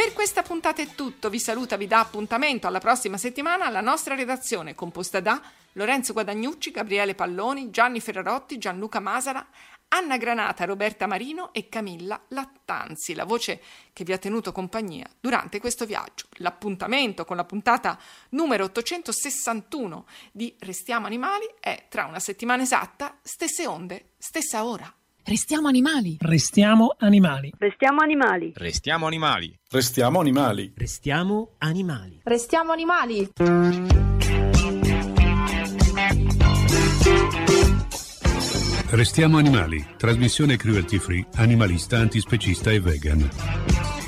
Per questa puntata è tutto, vi saluta, vi dà appuntamento alla prossima settimana alla nostra redazione, composta da Lorenzo Guadagnucci, Gabriele Palloni, Gianni Ferrarotti, Gianluca Masala, Anna Granata, Roberta Marino e Camilla Lattanzi, la voce che vi ha tenuto compagnia durante questo viaggio. L'appuntamento con la puntata numero 861 di Restiamo Animali è tra una settimana esatta, stesse onde, stessa ora. Restiamo animali. Restiamo animali. Restiamo animali. Restiamo animali. Restiamo animali. Restiamo animali. Restiamo animali. Restiamo animali, trasmissione cruelty free, animalista, antispecista e vegan.